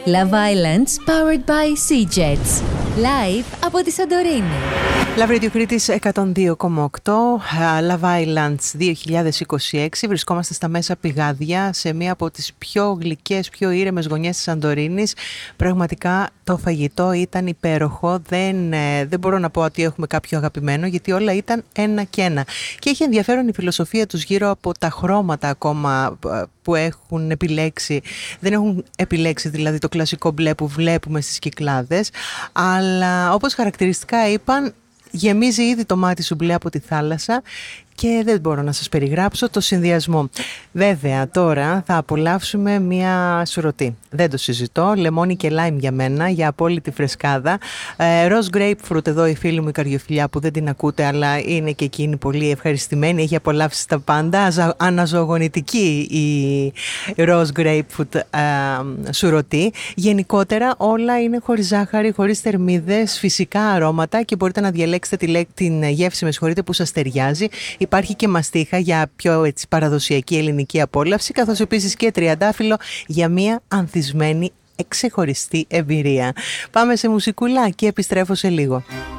Love Islands powered by Sea Jets. Live από τη Σαντορίνη. Love Radio Κρήτης 102,8, Love Islands 2026. Βρισκόμαστε στα μέσα πηγάδια, σε μία από τις πιο γλυκές, πιο ήρεμες γωνιές της Σαντορίνης. Πραγματικά το φαγητό ήταν υπέροχο. Δεν μπορώ να πω ότι έχουμε κάποιο αγαπημένο, γιατί όλα ήταν ένα και ένα. Και έχει ενδιαφέρον η φιλοσοφία τους γύρω από τα χρώματα ακόμα που έχουν επιλέξει. Δεν έχουν επιλέξει δηλαδή το κλασικό μπλε που βλέπουμε στις Κυκλάδες, αλλά όπως χαρακτηριστικά είπαν, γεμίζει ήδη το μάτι σου μπλε από τη θάλασσα και δεν μπορώ να σας περιγράψω το συνδυασμό. Βέβαια, τώρα θα απολαύσουμε μία σουρωτή. Δεν το συζητώ. Λεμόνι και λάιμ για μένα, για απόλυτη φρεσκάδα. Rose grapefruit, εδώ η φίλη μου η Καριοφιλιά που δεν την ακούτε, αλλά είναι και εκείνη πολύ ευχαριστημένη. Έχει απολαύσει τα πάντα. Αναζωογονητική η rose grapefruit σουρωτή. Γενικότερα όλα είναι χωρίς ζάχαρη, χωρίς θερμίδες, φυσικά αρώματα και μπορείτε να διαλέξετε την γεύση, που σας ταιριάζει. Υπάρχει και μαστίχα για πιο παραδοσιακή ελληνική απόλαυση, καθώς επίσης και τριαντάφυλλο για μια ανθισμένη, ξεχωριστή εμπειρία. Πάμε σε μουσικούλα και επιστρέφω σε λίγο.